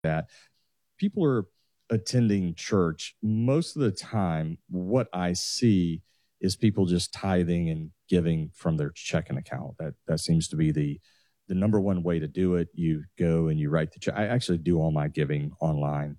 that. People are attending church. Most of the time, what I see is people just tithing and giving from their checking account. That seems to be the number one way to do it. You go and you write the check. I actually do all my giving online,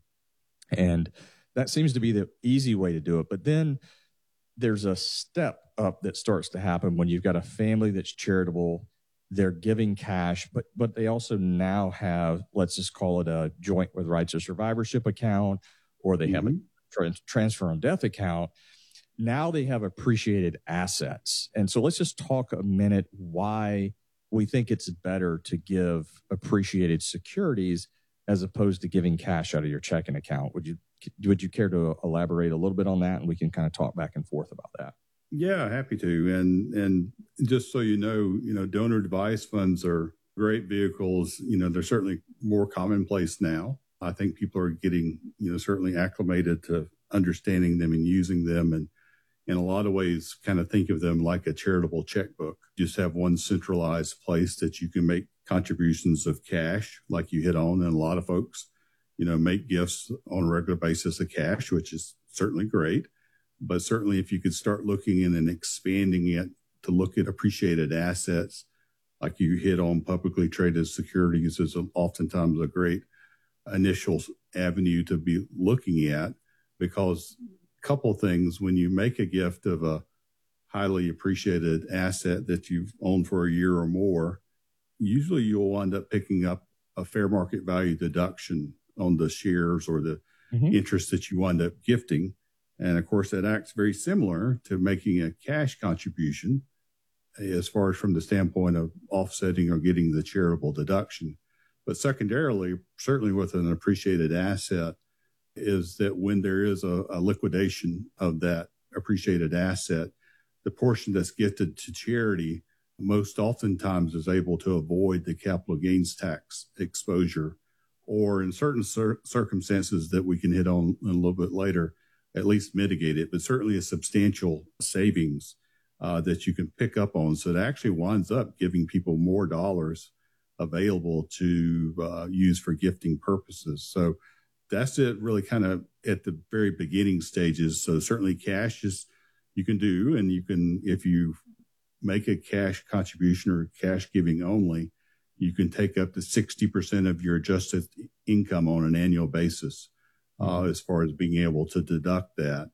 and that seems to be the easy way to do it. But then there's a step up that starts to happen when you've got a family that's charitable. They're giving cash, but they also now have, let's just call it a joint with rights of survivorship account, or they have a transfer on death account. Now they have appreciated assets. And so let's just talk a minute why we think it's better to give appreciated securities as opposed to giving cash out of your checking account. Would you care to elaborate a little bit on that, and we can kind of talk back and forth about that? Yeah, happy to. And just so you know, donor advised funds are great vehicles. They're certainly more commonplace now. I think people are getting, certainly acclimated to understanding them and using them. And in a lot of ways, kind of think of them like a charitable checkbook. Just have one centralized place that you can make contributions of cash, like you hit on. And a lot of folks, make gifts on a regular basis of cash, which is certainly great. But certainly if you could start looking in and expanding it to look at appreciated assets, like you hit on, publicly traded securities is oftentimes a great initial avenue to be looking at, because a couple things, when you make a gift of a highly appreciated asset that you've owned for a year or more, usually you'll wind up picking up a fair market value deduction on the shares or the interest that you wind up gifting. And of course, that acts very similar to making a cash contribution as far as from the standpoint of offsetting or getting the charitable deduction. But secondarily, certainly with an appreciated asset, is that when there is a liquidation of that appreciated asset, the portion that's gifted to charity most oftentimes is able to avoid the capital gains tax exposure, or in certain circumstances that we can hit on a little bit later, at least mitigate it, but certainly a substantial savings that you can pick up on. So it actually winds up giving people more dollars available to use for gifting purposes. So that's it really kind of at the very beginning stages. So certainly cash is you can do, and you can, if you make a cash contribution or cash giving only, you can take up to 60% of your adjusted income on an annual basis as far as being able to deduct that.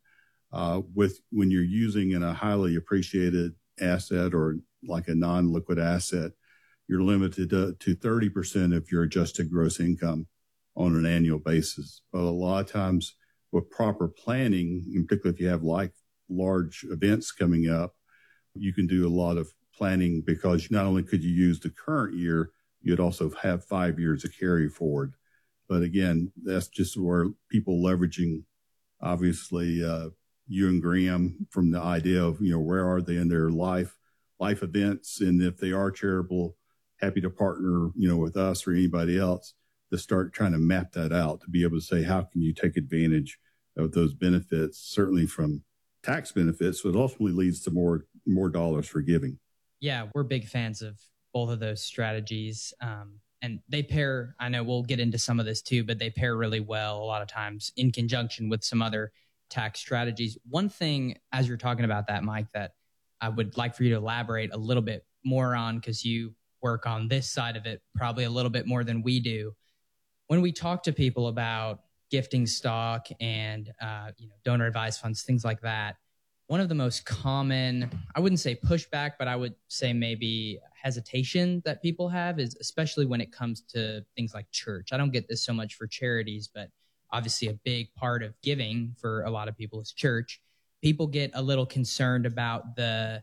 When you're using in a highly appreciated asset or like a non-liquid asset, you're limited to 30% of your adjusted gross income on an annual basis. But a lot of times with proper planning, in particular if you have like large events coming up, you can do a lot of planning, because not only could you use the current year, you'd also have 5 years of carry forward. But again, that's just where people leveraging, obviously, you and Graham, from the idea of, where are they in their life events? And if they are charitable, happy to partner, with us or anybody else to start trying to map that out, to be able to say, how can you take advantage of those benefits, certainly from tax benefits, but ultimately leads to more dollars for giving. Yeah, we're big fans of both of those strategies. And they pair, I know we'll get into some of this too, but they pair really well a lot of times in conjunction with some other tax strategies. One thing, as you're talking about that, Mike, that I would like for you to elaborate a little bit more on, because you work on this side of it probably a little bit more than we do. When we talk to people about gifting stock and donor advised funds, things like that, one of the most common, I wouldn't say pushback, but I would say maybe hesitation that people have is, especially when it comes to things like church. I don't get this so much for charities, but obviously a big part of giving for a lot of people is church. People get a little concerned about the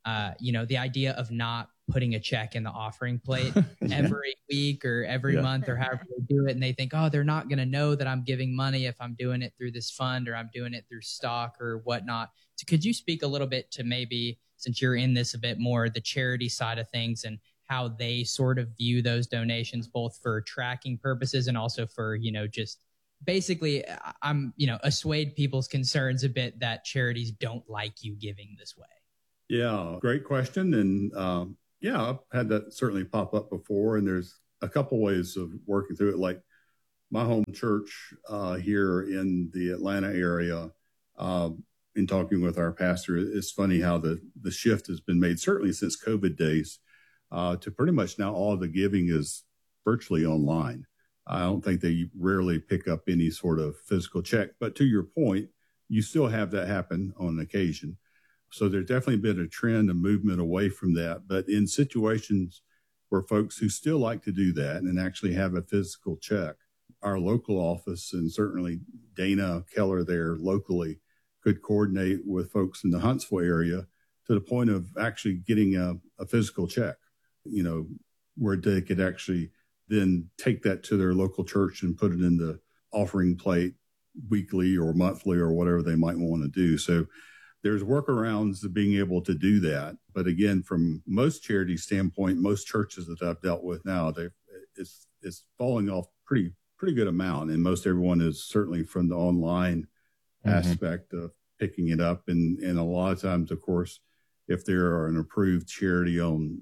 idea of not putting a check in the offering plate every week or every month or however they do it. And they think, oh, they're not going to know that I'm giving money if I'm doing it through this fund or I'm doing it through stock or whatnot. So could you speak a little bit to, maybe, since you're in this a bit more, the charity side of things and how they sort of view those donations, both for tracking purposes and also for, just basically, assuade people's concerns a bit that charities don't like you giving this way? Yeah, great question. And I've had that certainly pop up before. And there's a couple ways of working through it. Like my home church here in the Atlanta area, in talking with our pastor, it's funny how the shift has been made, certainly since COVID days, to pretty much now all the giving is virtually online. I don't think they rarely pick up any sort of physical check. But to your point, you still have that happen on occasion. So there's definitely been a trend, a movement away from that. But in situations where folks who still like to do that and actually have a physical check, our local office and certainly Dana Keller there locally could coordinate with folks in the Huntsville area to the point of actually getting a physical check, where they could actually then take that to their local church and put it in the offering plate weekly or monthly or whatever they might want to do. So there's workarounds to being able to do that. But again, from most charity standpoint, most churches that I've dealt with now, it's falling off pretty good amount. And most everyone is certainly from the online aspect of picking it up. And a lot of times, of course, if there are an approved charity on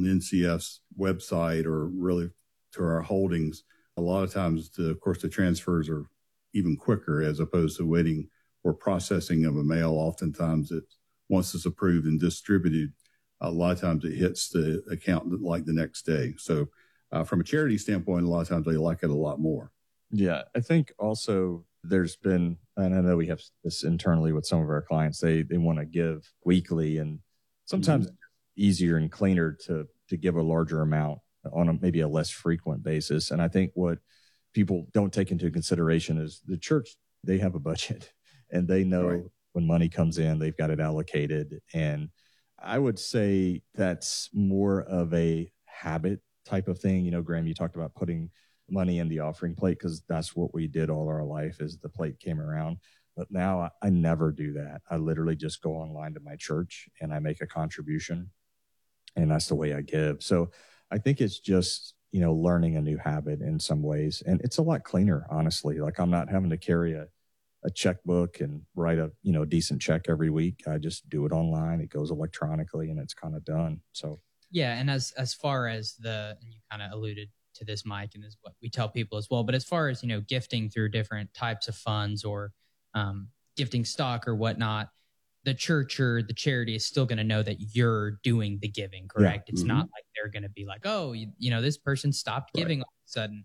NCF's website or really to our holdings, a lot of times, of course, the transfers are even quicker as opposed to waiting for processing of a mail. Oftentimes, once it's approved and distributed, a lot of times it hits the account like the next day. So from a charity standpoint, a lot of times they like it a lot more. Yeah, I think also there's been, and I know we have this internally with some of our clients, they want to give weekly, and sometimes it's easier and cleaner to give a larger amount on maybe a less frequent basis. And I think what people don't take into consideration is the church, they have a budget and they know when money comes in, they've got it allocated. And I would say that's more of a habit type of thing. Graham, you talked about putting money in the offering plate because that's what we did all our life as the plate came around. But now I never do that. I literally just go online to my church and I make a contribution, and that's the way I give. So I think it's just, learning a new habit in some ways. And it's a lot cleaner, honestly. Like I'm not having to carry a checkbook and write a, decent check every week. I just do it online. It goes electronically and it's kind of done. So yeah. And as far as and you kind of alluded to this, Mike, and this is what we tell people as well. But as far as, gifting through different types of funds or gifting stock or whatnot, the church or the charity is still going to know that you're doing the giving, correct? Yeah. It's not like they're going to be like, oh, this person stopped giving all of a sudden.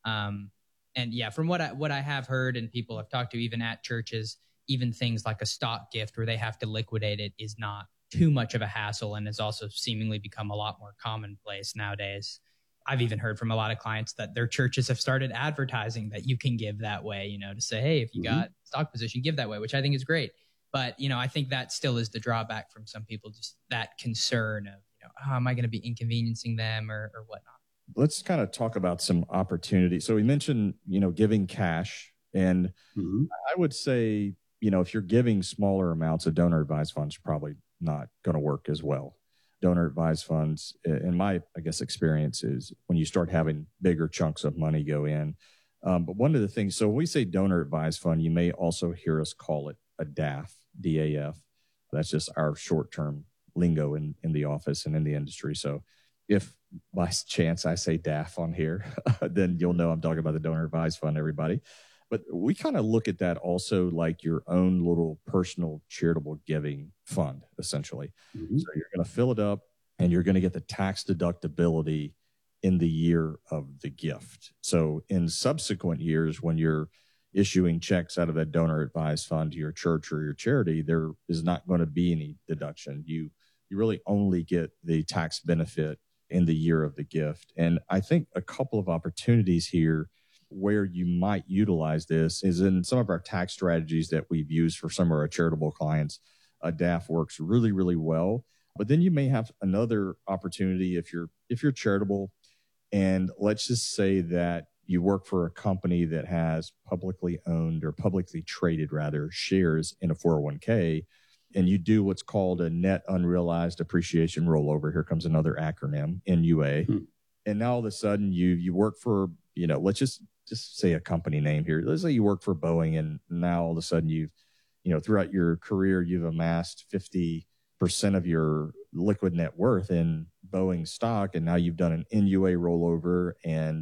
And yeah, from what I have heard and people I've talked to, even at churches, even things like a stock gift where they have to liquidate it is not too much of a hassle and has also seemingly become a lot more commonplace nowadays. I've even heard from a lot of clients that their churches have started advertising that you can give that way, to say, hey, if you got stock position, give that way, which I think is great. But, I think that still is the drawback from some people, just that concern of, am I going to be inconveniencing them or whatnot? Let's kind of talk about some opportunities. So we mentioned, giving cash. And I would say, if you're giving smaller amounts of donor advised funds, probably not going to work as well. Donor advised funds, in my, experience, is when you start having bigger chunks of money go in. But one of the things, so when we say donor advised fund, you may also hear us call it a DAF, DAF. That's just our short-term lingo in the office and in the industry. So if by chance I say DAF on here, then you'll know I'm talking about the donor advised fund, everybody. But we kind of look at that also like your own little personal charitable giving fund, essentially. So you're going to fill it up and you're going to get the tax deductibility in the year of the gift. So in subsequent years, when you're issuing checks out of that donor advised fund to your church or your charity, there is not going to be any deduction. You really only get the tax benefit in the year of the gift. And I think a couple of opportunities here where you might utilize this is in some of our tax strategies that we've used for some of our charitable clients. A DAF works really, really well. But then you may have another opportunity if you're charitable, and let's just say that you work for a company that has publicly owned or publicly traded rather shares in a 401k, and you do what's called a net unrealized appreciation rollover. Here comes another acronym, NUA. And now all of a sudden you work for, let's just say a company name here. Let's say you work for Boeing, and now all of a sudden you've, throughout your career, you've amassed 50% of your liquid net worth in Boeing stock. And now you've done an NUA rollover, and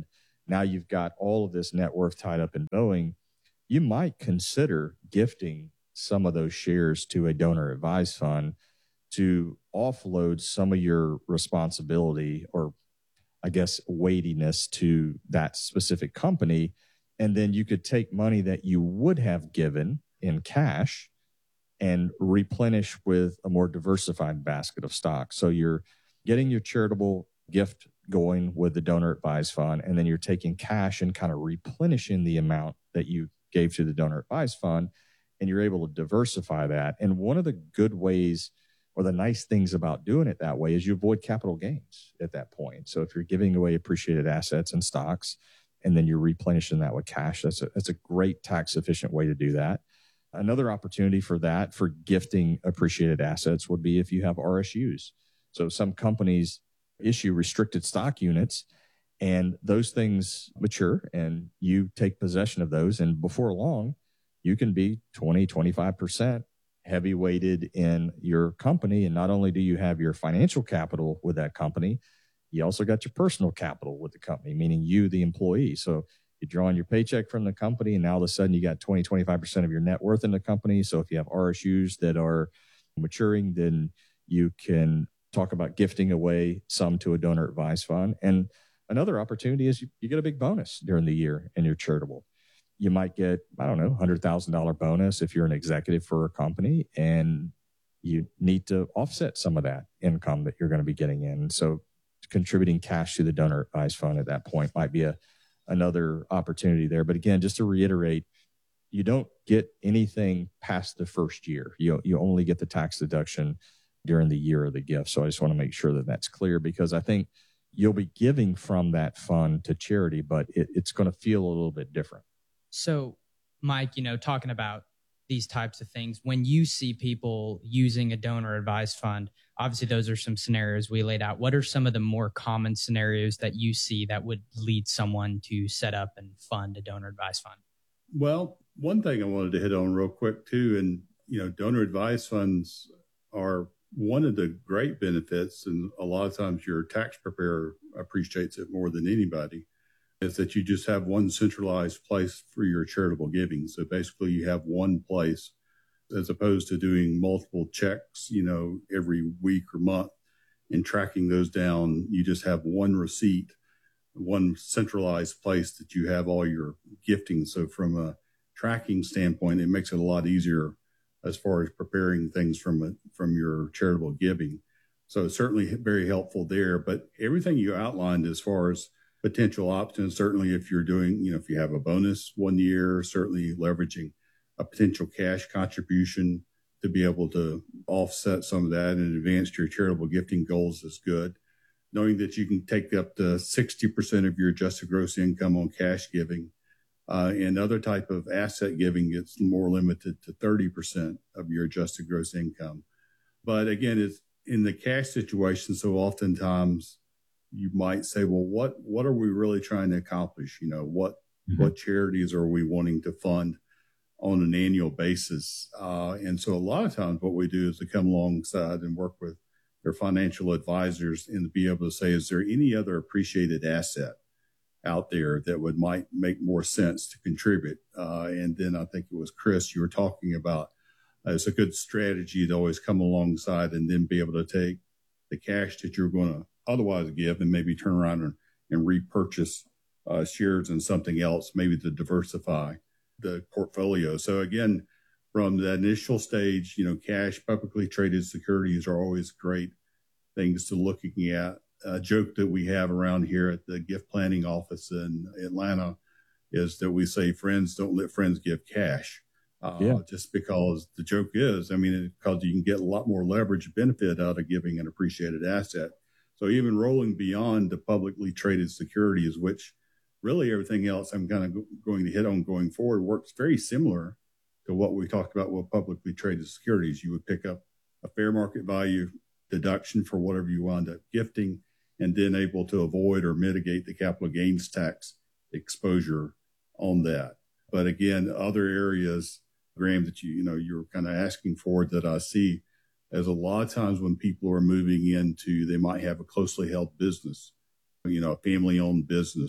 now you've got all of this net worth tied up in Boeing, you might consider gifting some of those shares to a donor advised fund to offload some of your responsibility, or I guess weightiness, to that specific company. And then you could take money that you would have given in cash and replenish with a more diversified basket of stocks. So you're getting your charitable gift going with the donor advised fund, and then you're taking cash and kind of replenishing the amount that you gave to the donor advised fund, and you're able to diversify that. And one of the good ways, or the nice things about doing it that way, is you avoid capital gains at that point. So if you're giving away appreciated assets and stocks, and then you're replenishing that with cash, that's a great tax efficient way to do that. Another opportunity for that, for gifting appreciated assets, would be if you have RSUs. So some companies issue restricted stock units, and those things mature, and you take possession of those. And before long, you can be 20, 25% heavy weighted in your company. And not only do you have your financial capital with that company, you also got your personal capital with the company, meaning you, the employee. So you're drawing your paycheck from the company, and now all of a sudden you got 20, 25% of your net worth in the company. So if you have RSUs that are maturing, then you can talk about gifting away some to a donor advised fund. And another opportunity is you get a big bonus during the year and you're charitable. You might get, I don't know, $100,000 bonus if you're an executive for a company, and you need to offset some of that income that you're going to be getting in. So contributing cash to the donor advised fund at that point might be another opportunity there. But again, just to reiterate, you don't get anything past the first year. You only get the tax deduction during the year of the gift. So I just want to make sure that that's clear, because I think you'll be giving from that fund to charity, but it's going to feel a little bit different. So, Mike, talking about these types of things, when you see people using a donor advised fund, obviously those are some scenarios we laid out. What are some of the more common scenarios that you see that would lead someone to set up and fund a donor advised fund? Well, one thing I wanted to hit on real quick too, and donor advised funds are one of the great benefits, and a lot of times your tax preparer appreciates it more than anybody, is that you just have one centralized place for your charitable giving. So basically you have one place, as opposed to doing multiple checks, every week or month and tracking those down. You just have one receipt, one centralized place that you have all your gifting. So from a tracking standpoint, it makes it a lot easier as far as preparing things from your charitable giving. So it's certainly very helpful there. But everything you outlined as far as potential options, certainly if you're doing, if you have a bonus one year, certainly leveraging a potential cash contribution to be able to offset some of that and advance your charitable gifting goals is good. Knowing that you can take up to 60% of your adjusted gross income on cash giving, and other type of asset giving, it's more limited to 30% of your adjusted gross income. But again, it's in the cash situation. So oftentimes you might say, well, what are we really trying to accomplish? What charities are we wanting to fund on an annual basis? And so a lot of times what we do is to come alongside and work with their financial advisors and be able to say, is there any other appreciated asset out there that might make more sense to contribute? And then I think it was Chris, you were talking about, it's a good strategy to always come alongside and then be able to take the cash that you're going to otherwise give and maybe turn around and repurchase shares in something else, maybe to diversify the portfolio. So again, from the initial stage, cash, publicly traded securities are always great things to looking at. A joke that we have around here at the gift planning office in Atlanta is that we say, friends don't let friends give cash. Just because the joke is, because you can get a lot more leverage benefit out of giving an appreciated asset. So even rolling beyond the publicly traded securities, which really everything else I'm kind of going to hit on going forward works very similar to what we talked about with publicly traded securities. You would pick up a fair market value deduction for whatever you wound up gifting, and then able to avoid or mitigate the capital gains tax exposure on that. But again, other areas, Graham, that you're kind of asking for that I see as a lot of times when people are moving into, they might have a closely held business, a family-owned business,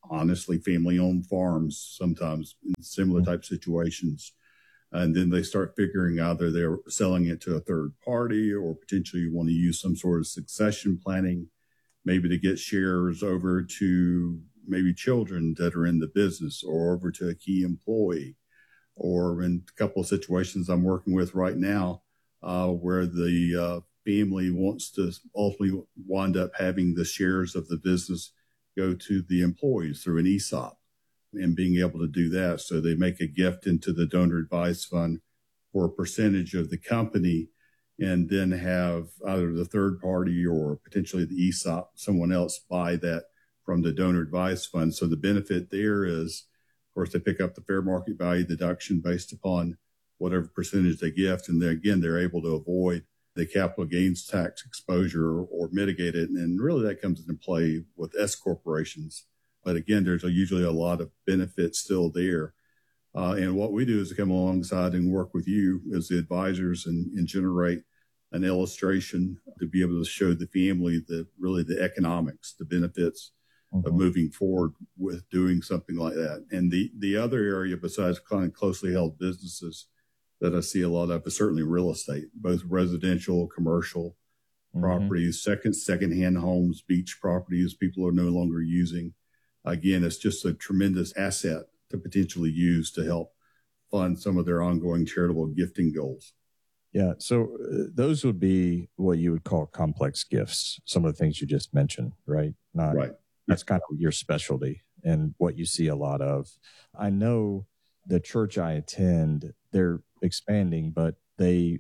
honestly family-owned farms sometimes in similar type situations. And then they start figuring either they're selling it to a third party or potentially you want to use some sort of succession planning, maybe to get shares over to maybe children that are in the business or over to a key employee. Or in a couple of situations I'm working with right now where the family wants to ultimately wind up having the shares of the business go to the employees through an ESOP and being able to do that. So they make a gift into the donor advised fund for a percentage of the company and then have either the third party or potentially the ESOP, someone else buy that from the donor advised fund. So the benefit there is, of course, they pick up the fair market value deduction based upon whatever percentage they gift. And then again, they're able to avoid the capital gains tax exposure or mitigate it. And really that comes into play with S corporations. But again, there's usually a lot of benefits still there. And what we do is come alongside and work with you as the advisors and generate an illustration to be able to show the family the economics, the benefits of moving forward with doing something like that. And the other area besides kind of closely held businesses that I see a lot of is certainly real estate, both residential, commercial properties, secondhand homes, beach properties people are no longer using. Again, it's just a tremendous asset to potentially use to help fund some of their ongoing charitable gifting goals. Yeah. So those would be what you would call complex gifts. Some of the things you just mentioned, right? Right. That's kind of your specialty and what you see a lot of. I know the church I attend, they're expanding, but and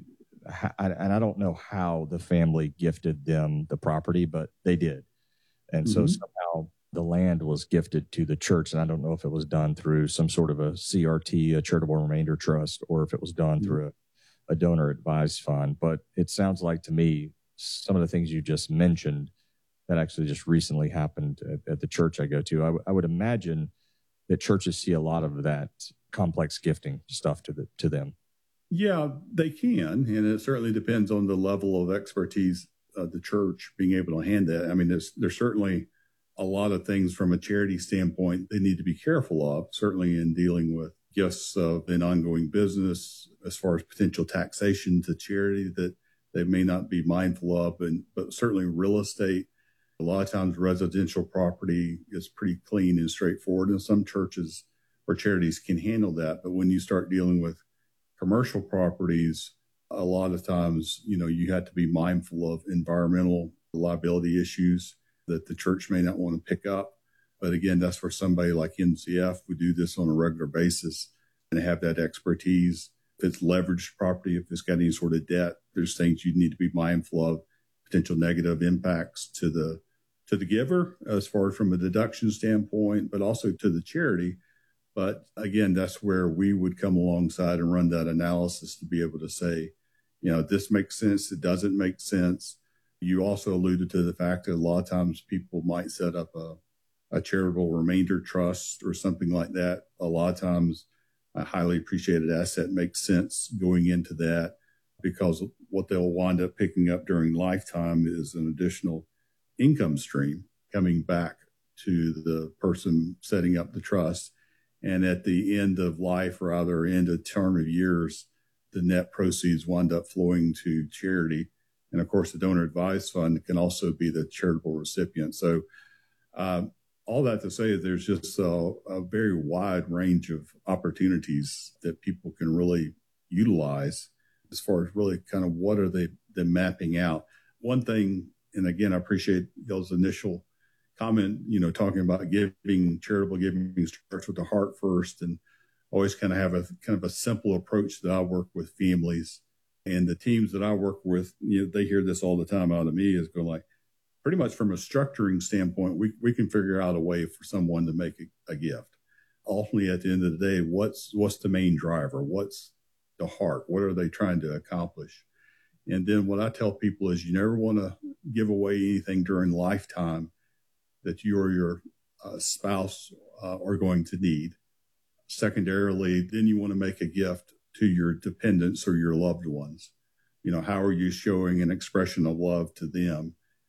I don't know how the family gifted them the property, but they did. And so somehow the land was gifted to the church. And I don't know if it was done through some sort of a CRT, a charitable remainder trust, or if it was done through a donor advised fund. But it sounds like to me, some of the things you just mentioned that actually just recently happened at the church I go to, I would imagine that churches see a lot of that complex gifting stuff to them. Yeah, they can. And it certainly depends on the level of expertise of the church being able to handle that. I mean, there's certainly a lot of things from a charity standpoint they need to be careful of, certainly in dealing with gifts of an ongoing business as far as potential taxation to charity that they may not be mindful of. But certainly real estate, a lot of times residential property is pretty clean and straightforward. And some churches or charities can handle that. But when you start dealing with commercial properties, a lot of times, you have to be mindful of environmental liability issues that the church may not want to pick up. But again, that's where somebody like NCF would do this on a regular basis and have that expertise. If it's leveraged property, if it's got any sort of debt, there's things you need to be mindful of, potential negative impacts to the giver as far as from a deduction standpoint, but also to the charity. But again, that's where we would come alongside and run that analysis to be able to say, this makes sense. It doesn't make sense. You also alluded to the fact that a lot of times people might set up a charitable remainder trust or something like that. A lot of times a highly appreciated asset makes sense going into that because what they'll wind up picking up during lifetime is an additional income stream coming back to the person setting up the trust. And at the end of life or either end of term of years, the net proceeds wind up flowing to charity. And of course, the donor advised fund can also be the charitable recipient. So all that to say, there's just a very wide range of opportunities that people can really utilize as far as really kind of what are they mapping out. One thing, and again, I appreciate y'all's initial comment, talking about charitable giving starts with the heart first, and always kind of have a simple approach that I work with families and the teams that I work with. They hear this all the time out of me is going like, pretty much from a structuring standpoint, we can figure out a way for someone to make a gift. Ultimately, at the end of the day, what's the main driver? What's the heart? What are they trying to accomplish? And then what I tell people is you never want to give away anything during lifetime that you or your spouse are going to need. Secondarily, then you want to make a gift to your dependents or your loved ones. How are you showing an expression of love to them?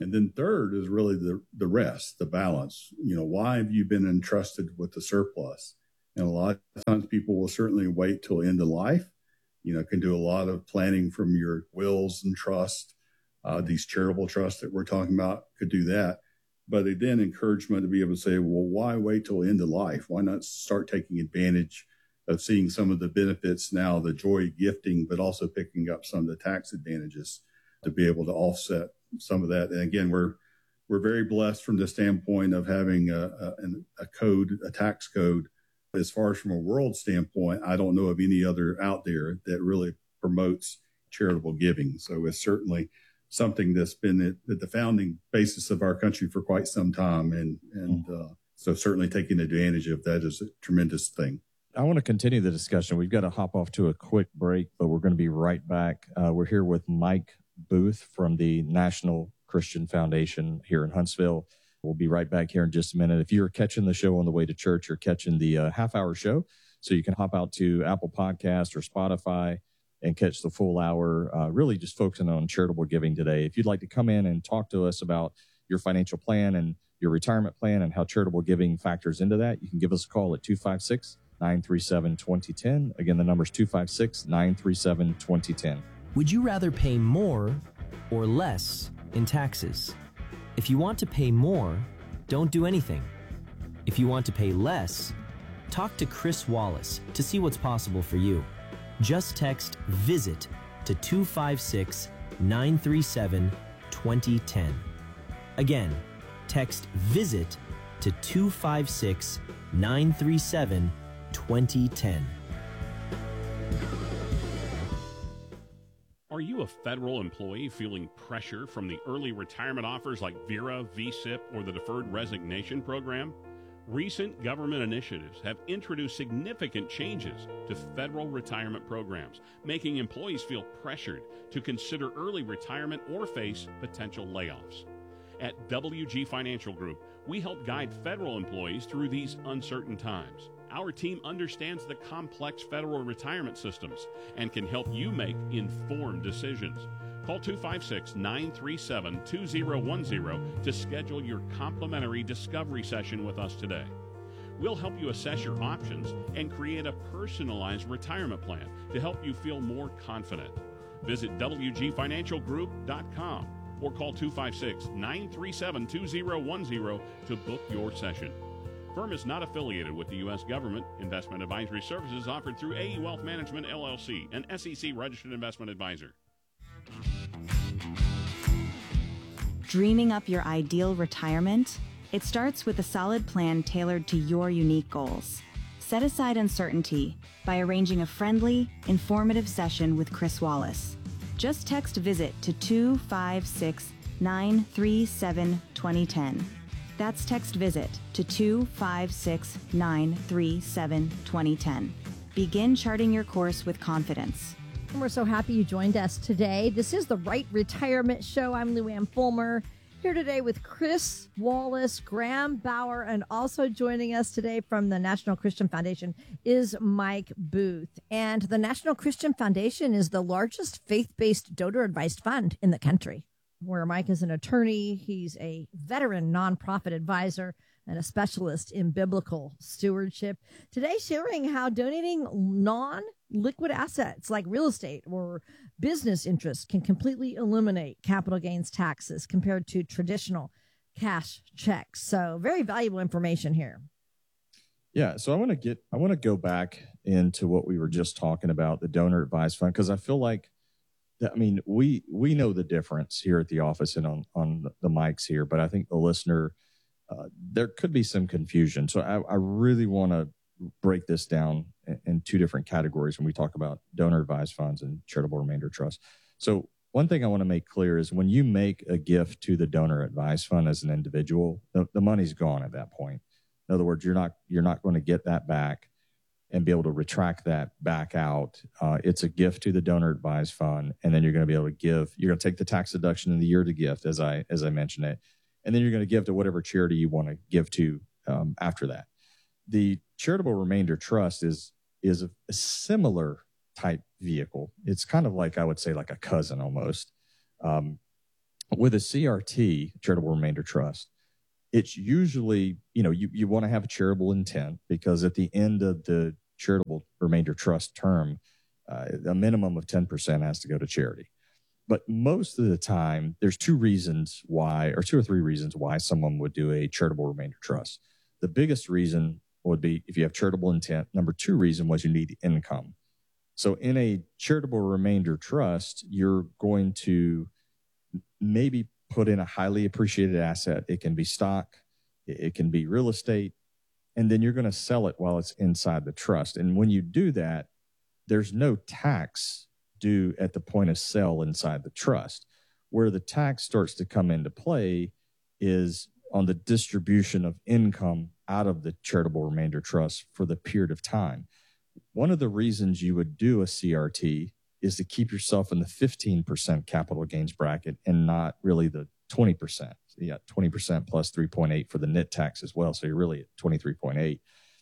And then third is really the rest, the balance. Why have you been entrusted with the surplus? And a lot of times people will certainly wait till end of life, can do a lot of planning from your wills and trust. These charitable trusts that we're talking about could do that. But then encouragement to be able to say, well, why wait till end of life? Why not start taking advantage of seeing some of the benefits now, the joy of gifting, but also picking up some of the tax advantages to be able to offset some of that. And again, we're very blessed from the standpoint of having a tax code. As far as from a world standpoint, I don't know of any other out there that really promotes charitable giving. So it's certainly something that's been at the founding basis of our country for quite some time. And so certainly taking advantage of that is a tremendous thing. I want to continue the discussion. We've got to hop off to a quick break, but we're going to be right back. We're here with Mike Booth from the National Christian Foundation here in Huntsville. We'll be right back here in just a minute. If you're catching the show on the way to church, you're catching the half-hour show, so you can hop out to Apple Podcast or Spotify and catch the full hour, really just focusing on charitable giving today. If you'd like to come in and talk to us about your financial plan and your retirement plan and how charitable giving factors into that, you can give us a call at 256-937-2010. Again, the number is 256-937-2010. Would you rather pay more or less in taxes? If you want to pay more, don't do anything. If you want to pay less, talk to Chris Wallace to see what's possible for you. Just text VISIT to 256-937-2010. Again, text VISIT to 256-937-2010. Are you a federal employee feeling pressure from the early retirement offers like VERA, VSIP, or the Deferred Resignation Program? Recent government initiatives have introduced significant changes to federal retirement programs, making employees feel pressured to consider early retirement or face potential layoffs. At WG Financial Group, we help guide federal employees through these uncertain times. Our team understands the complex federal retirement systems and can help you make informed decisions. Call 256-937-2010 to schedule your complimentary discovery session with us today. We'll help you assess your options and create a personalized retirement plan to help you feel more confident. Visit WGFinancialGroup.com or call 256-937-2010 to book your session. Firm is not affiliated with the U.S. government. Investment advisory services offered through AE Wealth Management, LLC, an SEC-registered investment advisor. Dreaming up your ideal retirement? It starts with a solid plan tailored to your unique goals. Set aside uncertainty by arranging a friendly, informative session with Chris Wallace. Just text VISIT to 256-937-2010. That's text VISIT to 256-937-2010. Begin charting your course with confidence. And we're so happy you joined us today. This is the Right Retirement Show. I'm Lou Ann Fulmer, here today with Chris Wallace, Graham Bauer, and also joining us today from the National Christian Foundation is Mike Booth. And the National Christian Foundation is the largest faith-based donor-advised fund in the country. Where Mike is an attorney, he's a veteran nonprofit advisor and a specialist in biblical stewardship. Today, sharing how donating non-liquid assets like real estate or business interests can completely eliminate capital gains taxes compared to traditional cash checks. So very valuable information here. Yeah, so I want to go back into what we were just talking about, the donor advised fund, because I feel like we know the difference here at the office and on the mics here, but I think the listener, there could be some confusion. So I really want to break this down in two different categories when we talk about donor advised funds and charitable remainder trust. So one thing I want to make clear is when you make a gift to the donor advised fund as an individual, the money's gone at that point. In other words, you're not going to get that back and be able to retract that back out. It's a gift to the donor advised fund, and then you're going to be able to give. You're going to take the tax deduction in the year to gift, as I mentioned it, and then you're going to give to whatever charity you want to give to after that. The charitable remainder trust is a similar type vehicle. It's kind of like, I would say, like a cousin almost. With a CRT, charitable remainder trust, it's usually, you want to have a charitable intent, because at the end of the charitable remainder trust term, a minimum of 10% has to go to charity. But most of the time, there's two or three reasons why someone would do a charitable remainder trust. The biggest reason would be if you have charitable intent. Number two reason was you need income. So in a charitable remainder trust, you're going to maybe put in a highly appreciated asset. It can be stock, it can be real estate, and then you're going to sell it while it's inside the trust. And when you do that, there's no tax due at the point of sale inside the trust. Where the tax starts to come into play is on the distribution of income out of the charitable remainder trust for the period of time. One of the reasons you would do a CRT is to keep yourself in the 15% capital gains bracket and not really the 20%. So you got 20% plus 3.8 for the net tax as well. So you're really at 23.8.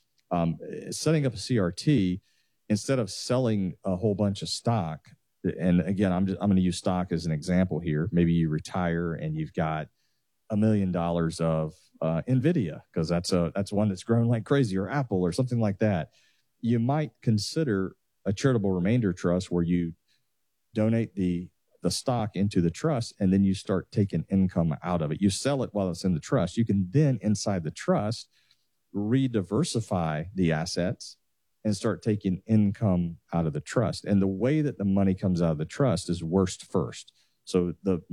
Setting up a CRT, instead of selling a whole bunch of stock, and again, I'm going to use stock as an example here. Maybe you retire and you've got $1 million of NVIDIA, because that's one that's grown like crazy, or Apple or something like that. You might consider a charitable remainder trust where you donate the stock into the trust, and then you start taking income out of it. You sell it while it's in the trust. You can then, inside the trust, re-diversify the assets and start taking income out of the trust. And the way that the money comes out of the trust is worst first. So the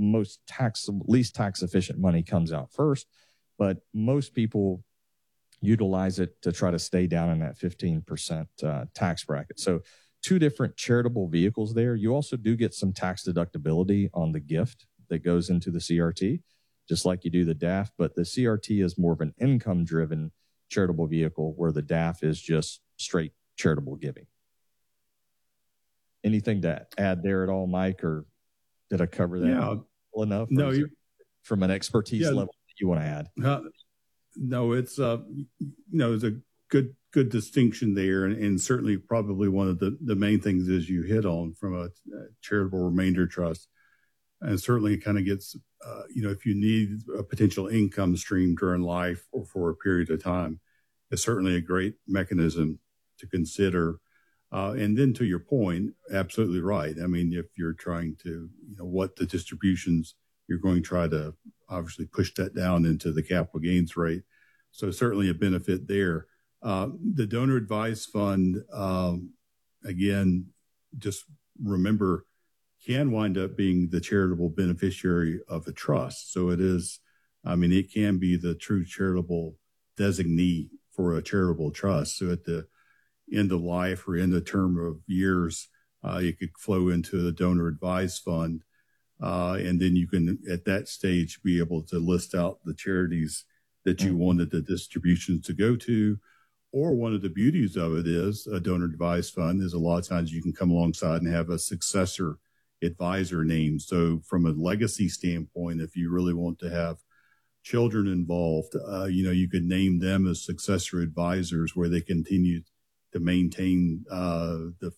least tax efficient money comes out first, but most people utilize it to try to stay down in that 15% tax bracket. So two different charitable vehicles there. You also do get some tax deductibility on the gift that goes into the CRT, just like you do the DAF, but the CRT is more of an income driven charitable vehicle, where the DAF is just straight charitable giving. Anything to add there at all, Mike, or did I cover that well enough? No, from an expertise level that you want to add? No, it's it's a good distinction there, and certainly probably one of the main things is you hit on from a charitable remainder trust, and certainly it kind of gets if you need a potential income stream during life or for a period of time, it's certainly a great mechanism to consider. And then to your point, absolutely right. I mean, if you're trying to, what the distributions, you're going to try to obviously push that down into the capital gains rate. So certainly a benefit there. The donor advised fund, again, just remember, can wind up being the charitable beneficiary of a trust. So it is, it can be the true charitable designee for a charitable trust. So at the end of life or in the term of years, it could flow into the donor advised fund. And then you can, at that stage, be able to list out the charities that you wanted the distributions to go to. Or one of the beauties of it is a donor advised fund is a lot of times you can come alongside and have a successor advisor name. So from a legacy standpoint, if you really want to have children involved, you could name them as successor advisors where they continue to maintain the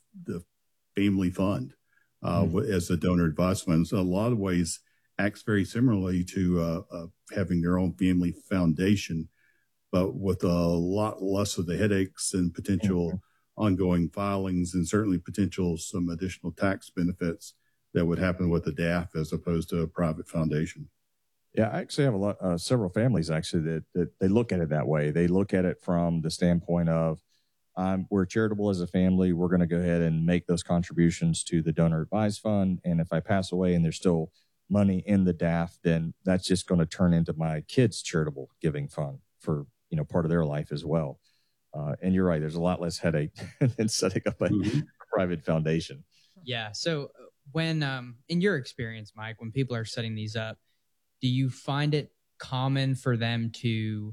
family fund as a donor advised fund. So a lot of ways acts very similarly to having their own family foundation, but with a lot less of the headaches and potential ongoing filings, and certainly potential some additional tax benefits that would happen with a DAF as opposed to a private foundation. Yeah, I actually have several families actually that they look at it that way. They look at it from the standpoint of, we're charitable as a family. We're going to go ahead and make those contributions to the donor advised fund. And if I pass away and there's still money in the DAF, then that's just going to turn into my kids' charitable giving fund for, part of their life as well. And you're right. There's a lot less headache than setting up a private foundation. Yeah. So when, in your experience, Mike, when people are setting these up, do you find it common for them to,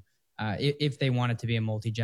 if they want it to be a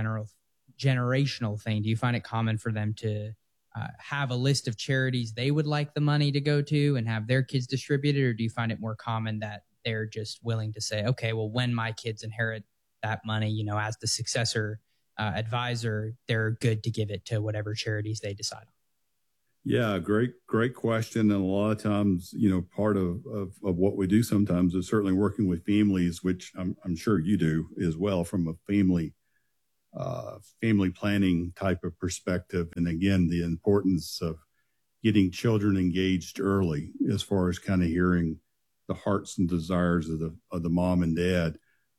multi-generational thing, do you find it common for them to have a list of charities they would like the money to go to and have their kids distribute it? Or do you find it more common that they're just willing to say, okay, well, when my kids inherit that money, as the successor advisor, they're good to give it to whatever charities they decide on? Yeah, great question. And a lot of times, part of what we do sometimes is certainly working with families, which I'm sure you do as well from a family planning type of perspective. And again, the importance of getting children engaged early as far as kind of hearing the hearts and desires of the mom and dad.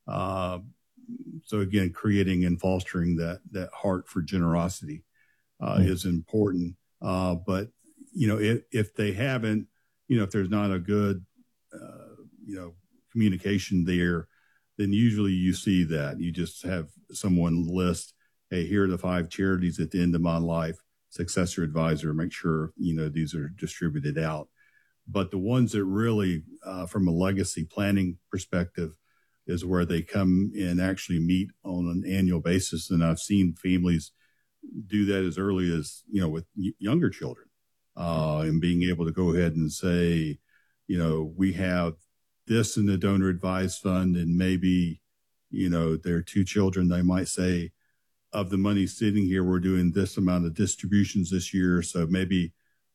So again, creating and fostering that heart for generosity is important. But if they haven't, if there's not a good, communication there, then usually you see that you just have someone list, hey, here are the 5 charities at the end of my life, successor advisor, make sure, these are distributed out. But the ones that really, from a legacy planning perspective, is where they come and actually meet on an annual basis. And I've seen families do that as early as, with younger children, and being able to go ahead and say, we have this in the donor advised fund, and maybe, there are 2 children, they might say, of the money sitting here, we're doing this amount of distributions this year. So maybe,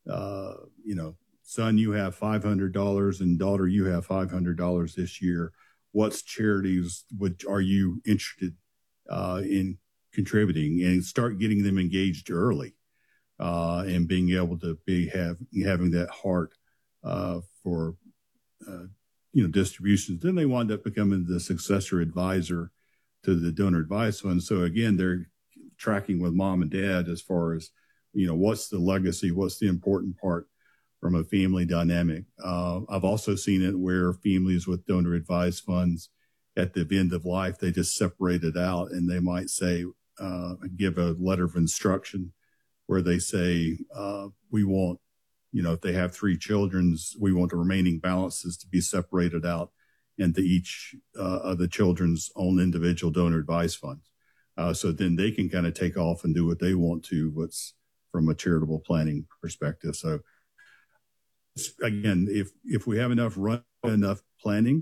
son, you have $500 and daughter, you have $500 this year. What charities are you interested in contributing, and start getting them engaged early, and being able to having that heart for distributions. Then they wind up becoming the successor advisor to the donor advised fund. So again, they're tracking with mom and dad as far as what's the legacy, what's the important part from a family dynamic. I've also seen it where families with donor advised funds at the end of life, they just separate it out, and they might say, give a letter of instruction where they say, we want, if they have 3 children, we want the remaining balances to be separated out into each of the children's own individual donor advised funds. So then they can kind of take off and do what they want to, what's from a charitable planning perspective. So again, if we have enough planning,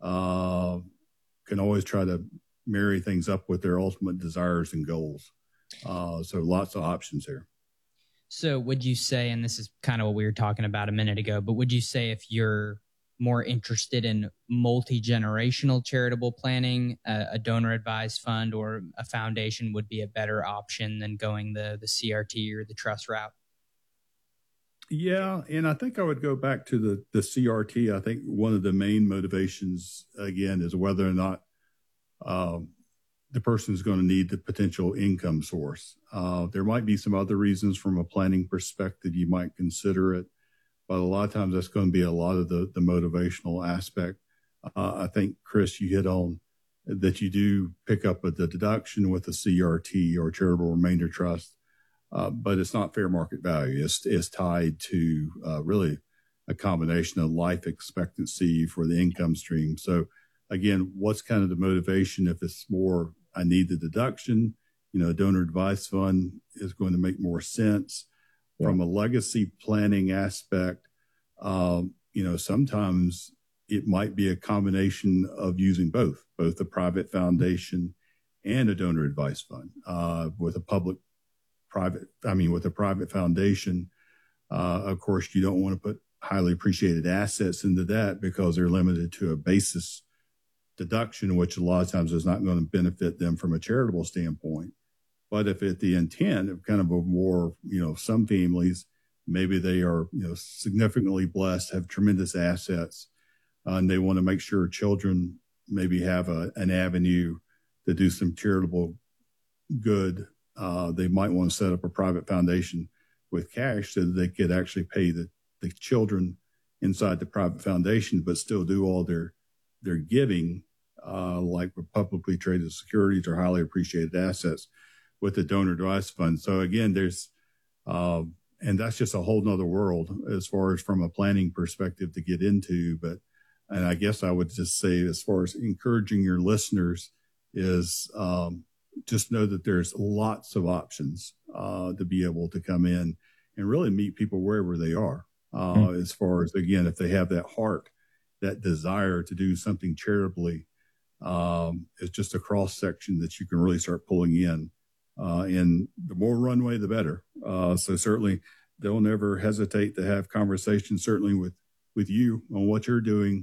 can always try to marry things up with their ultimate desires and goals. So lots of options there. So would you say, and this is kind of what we were talking about a minute ago, but would you say if you're more interested in multi-generational charitable planning, a donor advised fund or a foundation would be a better option than going the CRT or the trust route? Yeah, and I think I would go back to the CRT. I think one of the main motivations, again, is whether or not the person is going to need the potential income source. There might be some other reasons from a planning perspective you might consider it, but a lot of times that's going to be a lot of the motivational aspect. I think, Chris, you hit on that you do pick up the deduction with a CRT or charitable remainder trust, but it's not fair market value. It's tied to really a combination of life expectancy for the income stream. So again, what's kind of the motivation? If it's more, I need the deduction, a donor advised fund is going to make more sense. Yeah. From a legacy planning aspect, sometimes it might be a combination of using both a private foundation and a donor advised fund. With a private foundation, of course, you don't want to put highly appreciated assets into that because they're limited to a basis deduction, which a lot of times is not going to benefit them from a charitable standpoint. But if at the intent of kind of a more, some families, maybe they are, significantly blessed, have tremendous assets, and they want to make sure children maybe have an avenue to do some charitable good. They might want to set up a private foundation with cash so that they could actually pay the children inside the private foundation, but still do all their giving, like with publicly traded securities or highly appreciated assets with the donor advised fund. So again, there's, and that's just a whole nother world as far as from a planning perspective to get into. And I guess I would just say, as far as encouraging your listeners is, just know that there's lots of options, to be able to come in and really meet people wherever they are. As far as, again, if they have that heart, that desire to do something charitably, it's just a cross section that you can really start pulling in. And the more runway, the better. So certainly they'll never hesitate to have conversations, certainly with you on what you're doing.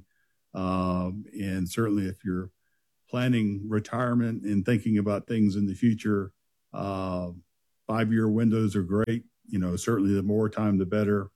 And certainly if you're planning retirement and thinking about things in the future, 5-year windows are great. Certainly the more time, the better.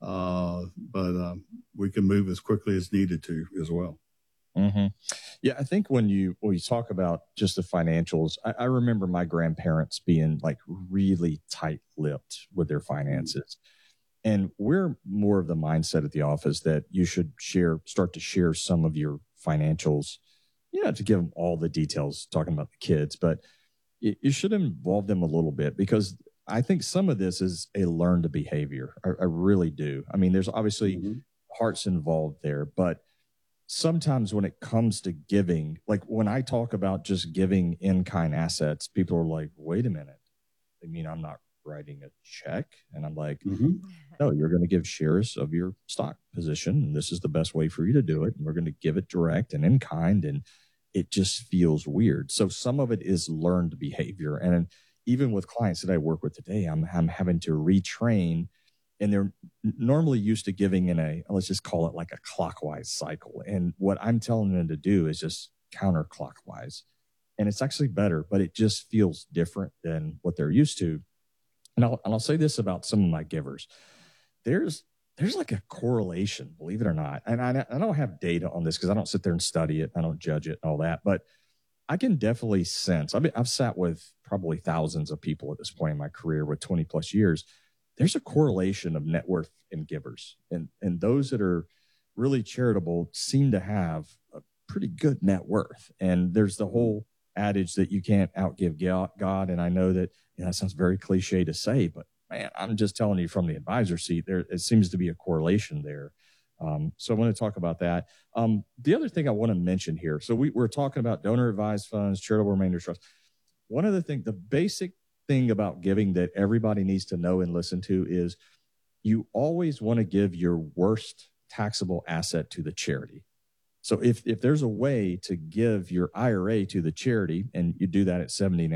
But we can move as quickly as needed to as well. Mm-hmm. Yeah, I think when you talk about just the financials, I remember my grandparents being like really tight-lipped with their finances. And we're more of the mindset at the office that you should start to share some of your financials, to give them all the details, talking about the kids, but you should involve them a little bit, because I think some of this is a learned behavior. I really do. I mean, there's obviously hearts involved there, but sometimes when it comes to giving, like when I talk about just giving in-kind assets, people are like, wait a minute. They mean I'm not writing a check? And I'm like, no, you're going to give shares of your stock position, and this is the best way for you to do it. And we're going to give it direct and in kind, and it just feels weird. So some of it is learned behavior. And even with clients that I work with today, I'm having to retrain, and they're normally used to giving in let's just call it like a clockwise cycle. And what I'm telling them to do is just counterclockwise. And it's actually better, but it just feels different than what they're used to. And I'll say this about some of my givers. There's like a correlation, believe it or not. And I don't have data on this because I don't sit there and study it. I don't judge it and all that. But I can definitely sense, I've sat with probably thousands of people at this point in my career with 20 plus years. There's a correlation of net worth in givers. And those that are really charitable seem to have a pretty good net worth. And there's the whole adage that you can't outgive God. And I know that that sounds very cliche to say, but man, I'm just telling you from the advisor seat, it seems to be a correlation there. So I want to talk about that. The other thing I want to mention here, so we're talking about donor advised funds, charitable remainder trust. One of the basic thing about giving that everybody needs to know and listen to is you always want to give your worst taxable asset to the charity. So if there's a way to give your IRA to the charity, and you do that at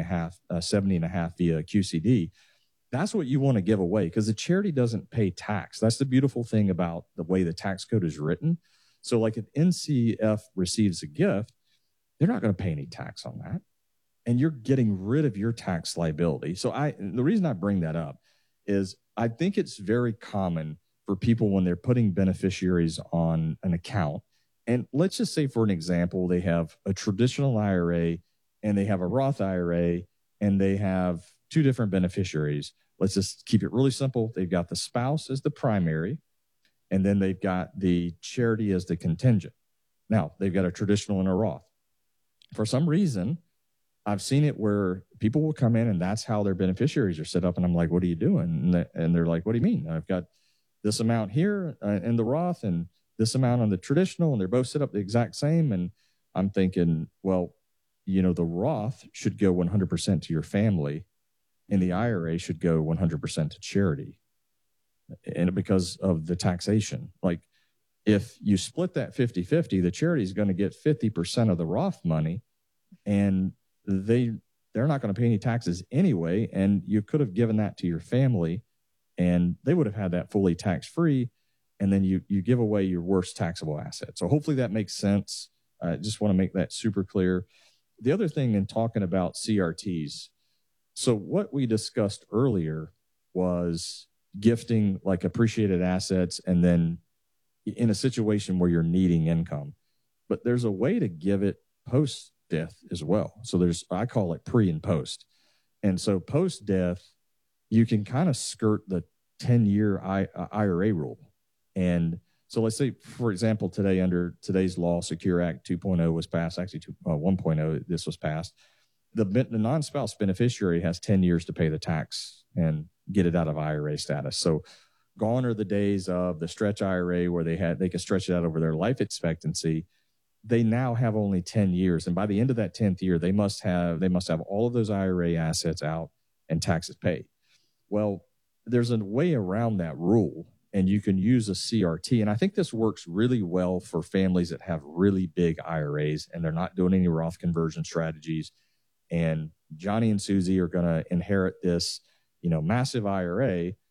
70.5 via QCD, that's what you want to give away, because the charity doesn't pay tax. That's the beautiful thing about the way the tax code is written. So like if NCF receives a gift, they're not going to pay any tax on that. And you're getting rid of your tax liability. So the reason I bring that up is I think it's very common for people when they're putting beneficiaries on an account. And let's just say, for an example, they have a traditional IRA and they have a Roth IRA and they have two different beneficiaries. Let's just keep it really simple. They've got the spouse as the primary, and then they've got the charity as the contingent. Now, they've got a traditional and a Roth. For some reason, I've seen it where people will come in and that's how their beneficiaries are set up. And I'm like, what are you doing? And they're like, what do you mean? I've got this amount here in the Roth and this amount on the traditional, and they're both set up the exact same. And I'm thinking, well, the Roth should go 100% to your family, and the IRA should go 100% to charity. And because of the taxation, like if you split that 50-50, the charity is going to get 50% of the Roth money, and they're not going to pay any taxes anyway. And you could have given that to your family and they would have had that fully tax-free. And then you give away your worst taxable asset. So hopefully that makes sense. I just want to make that super clear. The other thing in talking about CRTs, so what we discussed earlier was gifting like appreciated assets and then in a situation where you're needing income. But there's a way to give it post-death as well. So I call it pre and post. And so post-death, you can kind of skirt the 10-year IRA rule. And so let's say, for example, today under today's law, Secure Act 2.0 was passed, actually 1.0, this was passed. The non-spouse beneficiary has 10 years to pay the tax and get it out of IRA status. So gone are the days of the stretch IRA where they could stretch it out over their life expectancy. They now have only 10 years. And by the end of that 10th year, they must have all of those IRA assets out and taxes paid. Well, there's a way around that rule, and you can use a CRT. And I think this works really well for families that have really big IRAs and they're not doing any Roth conversion strategies. And Johnny and Susie are going to inherit this, massive IRA.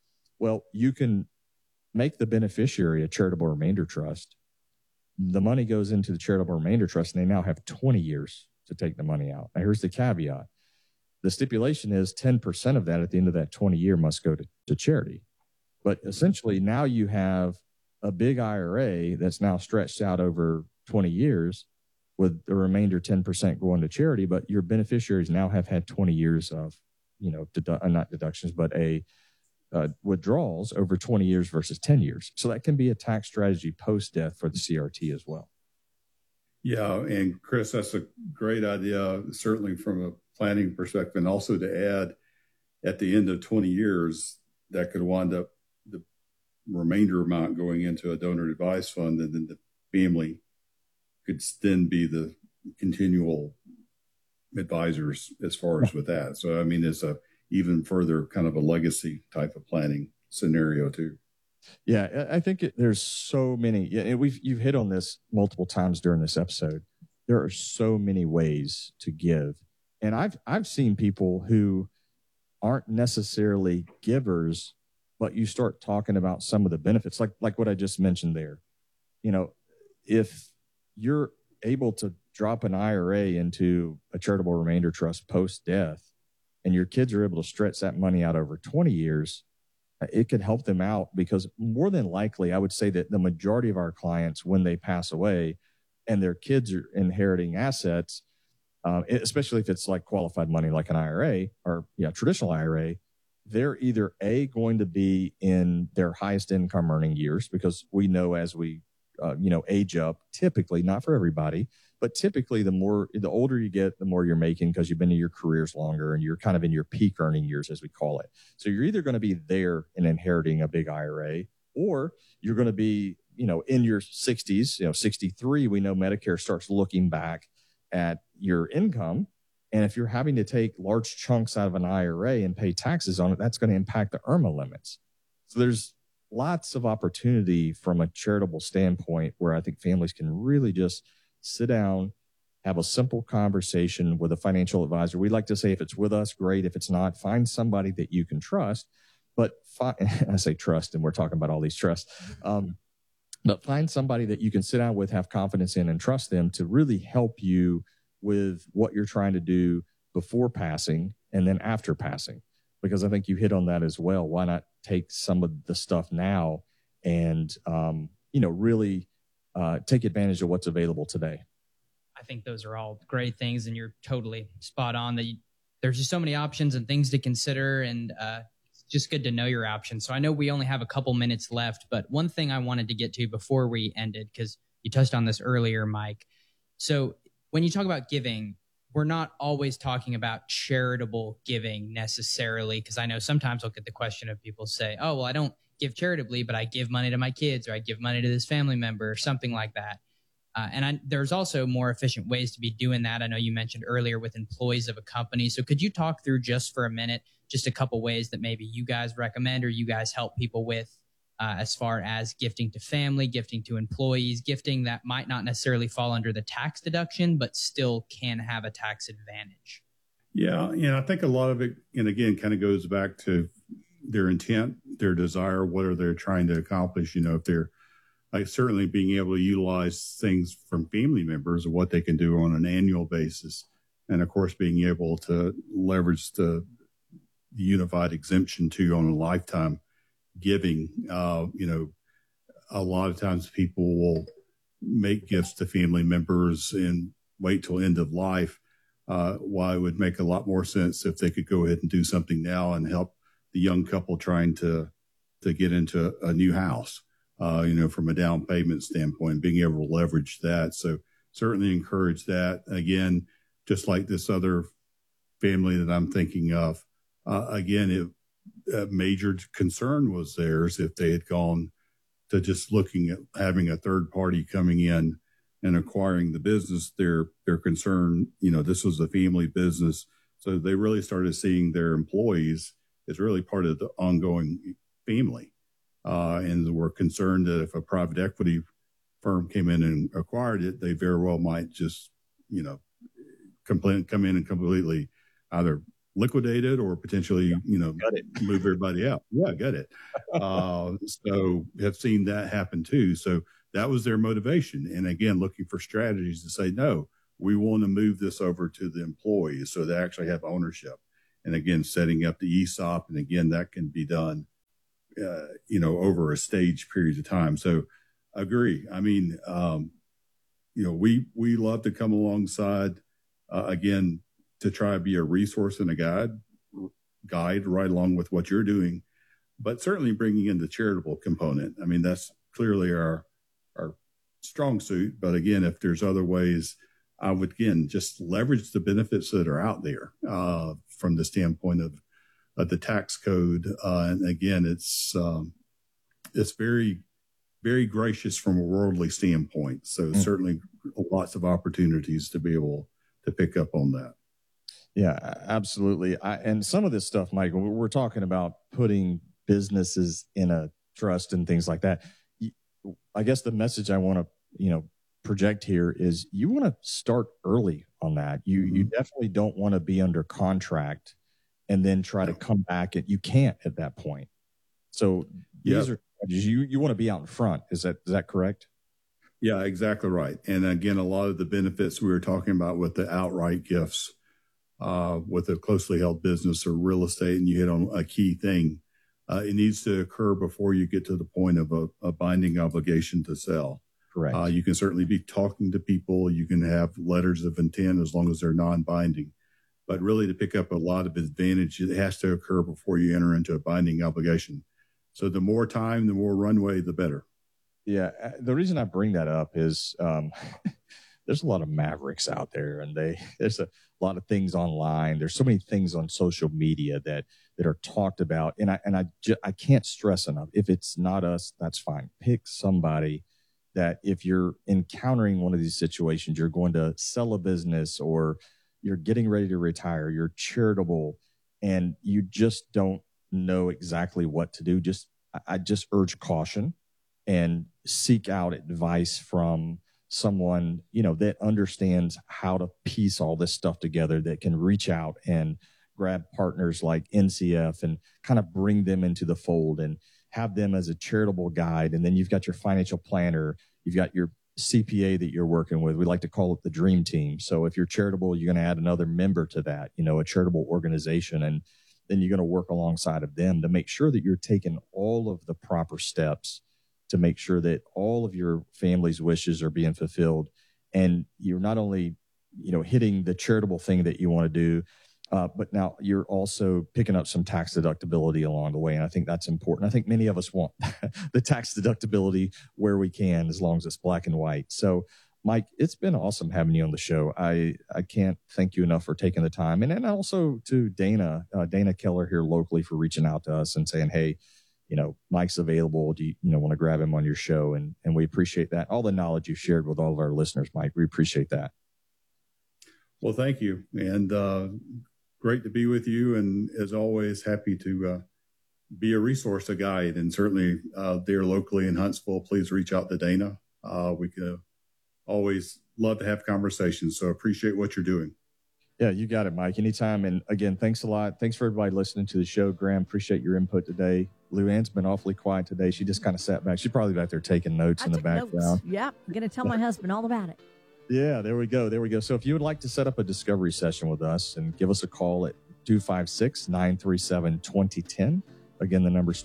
Well, you can make the beneficiary a charitable remainder trust. The money goes into the charitable remainder trust, and they now have 20 years to take the money out. Now, here's the caveat. The stipulation is 10% of that at the end of that 20 year must go to charity. But essentially, now you have a big IRA that's now stretched out over 20 years with the remainder 10% going to charity, but your beneficiaries now have had 20 years of, not deductions, but withdrawals over 20 years versus 10 years. So that can be a tax strategy post-death for the CRT as well. Yeah, and Chris, that's a great idea, certainly from a planning perspective, and also to add at the end of 20 years, that could wind up the remainder amount going into a donor advised fund, and then the family could then be the continual advisors as far as with that. So, I mean, it's a even further kind of a legacy type of planning scenario too. Yeah, I think there's so many. Yeah, you've hit on this multiple times during this episode. There are so many ways to give, and I've seen people who aren't necessarily givers, but you start talking about some of the benefits, like what I just mentioned there. If you're able to drop an IRA into a charitable remainder trust post-death, and your kids are able to stretch that money out over 20 years, it could help them out, because more than likely, I would say that the majority of our clients, when they pass away and their kids are inheriting assets, especially if it's like qualified money like an IRA or traditional IRA, they're either going to be in their highest income earning years, because we know as we age up, typically, not for everybody, but typically the older you get, the more you're making, because you've been in your careers longer and you're kind of in your peak earning years, as we call it. So you're either going to be there and inheriting a big IRA, or you're going to be, in your 60s, 63, we know Medicare starts looking back at your income. And if you're having to take large chunks out of an IRA and pay taxes on it, that's going to impact the IRMAA limits. So there's lots of opportunity from a charitable standpoint where I think families can really just sit down, have a simple conversation with a financial advisor. We like to say, if it's with us, great. If it's not, find somebody that you can trust. But I say trust, and we're talking about all these trusts. But find somebody that you can sit down with, have confidence in, and trust them to really help you with what you're trying to do before passing and then after passing. Because I think you hit on that as well. Why not take some of the stuff now and, really take advantage of what's available today? I think those are all great things, and you're totally spot on. There's just so many options and things to consider, and it's just good to know your options. So I know we only have a couple minutes left, but one thing I wanted to get to before we ended, because you touched on this earlier, Mike. So when you talk about giving, we're not always talking about charitable giving necessarily, because I know sometimes I'll get the question of people say, oh, well, I don't give charitably, but I give money to my kids, or I give money to this family member, or something like that. There's also more efficient ways to be doing that. I know you mentioned earlier with employees of a company. So could you talk through just for a minute, just a couple ways that maybe you guys recommend or you guys help people with as far as gifting to family, gifting to employees, gifting that might not necessarily fall under the tax deduction, but still can have a tax advantage? Yeah. And I think a lot of it, and again, kind of goes back to their intent, their desire, what are they trying to accomplish? If they're certainly being able to utilize things from family members of what they can do on an annual basis. And of course, being able to leverage the unified exemption too on a lifetime giving. A lot of times people will make gifts to family members and wait till end of life. Why it would make a lot more sense if they could go ahead and do something now and help the young couple trying to get into a new house, from a down payment standpoint, being able to leverage that. So certainly encourage that. Again, just like this other family that I'm thinking of, a major concern was theirs if they had gone to just looking at having a third party coming in and acquiring the business. Their concern, this was a family business. So they really started seeing their employees as really part of the ongoing family. And were concerned that if a private equity firm came in and acquired it, they very well might just, come in and completely either liquidate it or potentially, move everybody out. Yeah, got it. So have seen that happen too. So that was their motivation. And again, looking for strategies to say, no, we want to move this over to the employees so they actually have ownership. And again, setting up the ESOP. And again, that can be done, over a stage period of time. So agree. I mean, we love to come alongside, again, to try to be a resource and a guide right along with what you're doing, but certainly bringing in the charitable component. I mean, that's clearly our strong suit. But again, if there's other ways, I would, again, just leverage the benefits that are out there from the standpoint of the tax code. And again, it's very, very gracious from a worldly standpoint. So certainly lots of opportunities to be able to pick up on that. Yeah, absolutely. And some of this stuff, Mike, we're talking about putting businesses in a trust and things like that. I guess the message I want to, project here is you want to start early on that. You definitely don't want to be under contract and then try to come back. You can't at that point. So these are you want to be out in front. Is that correct? Yeah, exactly right. And again, a lot of the benefits we were talking about with the outright gifts, with a closely held business or real estate, and you hit on a key thing. It needs to occur before you get to the point of a binding obligation to sell. Correct. You can certainly be talking to people. You can have letters of intent as long as they're non-binding. But really, to pick up a lot of advantage, it has to occur before you enter into a binding obligation. So the more time, the more runway, the better. Yeah. The reason I bring that up is there's a lot of mavericks out there, and there's a lot of things online. There's so many things on social media that are talked about. And I can't stress enough, if it's not us, that's fine. Pick somebody that if you're encountering one of these situations, you're going to sell a business or you're getting ready to retire, you're charitable, and you just don't know exactly what to do. I just urge caution and seek out advice from someone, that understands how to piece all this stuff together, that can reach out and grab partners like NCF and kind of bring them into the fold and have them as a charitable guide. And then you've got your financial planner, you've got your CPA that you're working with. We like to call it the dream team. So if you're charitable, you're going to add another member to that, a charitable organization. And then you're going to work alongside of them to make sure that you're taking all of the proper steps to make sure that all of your family's wishes are being fulfilled. And you're not only, hitting the charitable thing that you want to do, but now you're also picking up some tax deductibility along the way. And I think that's important. I think many of us want the tax deductibility where we can, as long as it's black and white. So, Mike, it's been awesome having you on the show. I can't thank you enough for taking the time. And also to Dana Keller here locally for reaching out to us and saying, hey, Mike's available. Do you want to grab him on your show? And we appreciate that. All the knowledge you've shared with all of our listeners, Mike, we appreciate that. Well, thank you. And great to be with you. And as always, happy to be a resource, a guide. And certainly there locally in Huntsville, please reach out to Dana. We can always love to have conversations. So appreciate what you're doing. Yeah, you got it, Mike. Anytime. And again, thanks a lot. Thanks for everybody listening to the show. Graham, appreciate your input today. Luann's been awfully quiet today. She just kind of sat back. She's probably back there taking notes in the background. Notes. Yep. I'm going to tell my husband all about it. Yeah, there we go. So if you would like to set up a discovery session with us, and give us a call at 256-937-2010. Again, the number's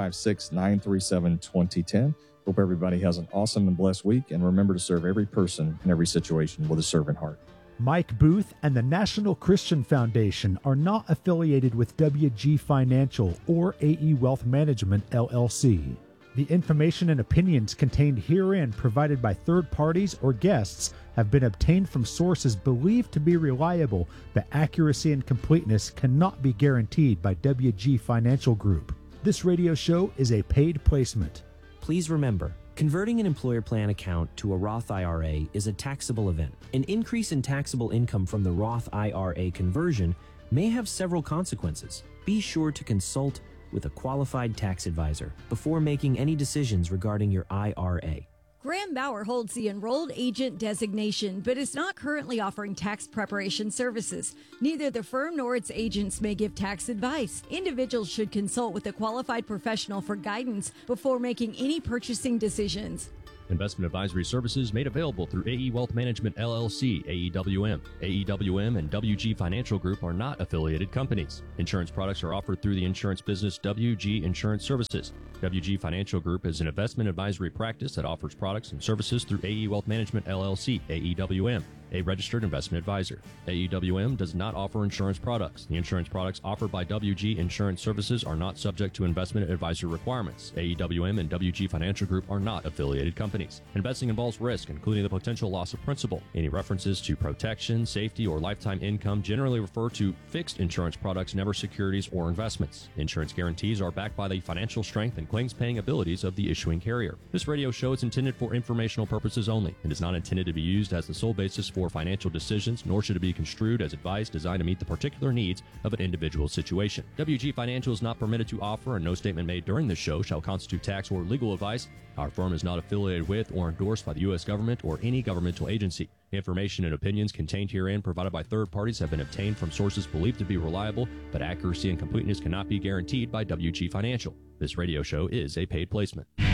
256-937-2010. Hope everybody has an awesome and blessed week. And remember to serve every person in every situation with a servant heart. Mike Booth and the National Christian Foundation are not affiliated with WG Financial or AE Wealth Management, LLC. The information and opinions contained herein provided by third parties or guests have been obtained from sources believed to be reliable, but accuracy and completeness cannot be guaranteed by WG Financial Group. This radio show is a paid placement. Please remember, converting an employer plan account to a Roth IRA is a taxable event. An increase in taxable income from the Roth IRA conversion may have several consequences. Be sure to consult with a qualified tax advisor before making any decisions regarding your IRA. Graham Bauer holds the enrolled agent designation, but is not currently offering tax preparation services. Neither the firm nor its agents may give tax advice. Individuals should consult with a qualified professional for guidance before making any purchasing decisions. Investment advisory services made available through AE Wealth Management LLC, AEWM. AEWM and WG Financial Group are not affiliated companies. Insurance products are offered through the insurance business WG Insurance Services. WG Financial Group is an investment advisory practice that offers products and services through AE Wealth Management LLC, AEWM, a registered investment advisor. AEWM does not offer insurance products. The insurance products offered by WG Insurance Services are not subject to investment advisory requirements. AEWM and WG Financial Group are not affiliated companies. Investing involves risk, including the potential loss of principal. Any references to protection, safety, or lifetime income generally refer to fixed insurance products, never securities or investments. Insurance guarantees are backed by the financial strength and claims-paying abilities of the issuing carrier. This radio show is intended for informational purposes only and is not intended to be used as the sole basis for financial decisions, nor should it be construed as advice designed to meet the particular needs of an individual situation. WG Financial is not permitted to offer, and no statement made during this show shall constitute tax or legal advice. Our firm is not affiliated with or endorsed by the U.S. government or any governmental agency. Information and opinions contained herein provided by third parties have been obtained from sources believed to be reliable, but accuracy and completeness cannot be guaranteed by WG Financial. This radio show is a paid placement.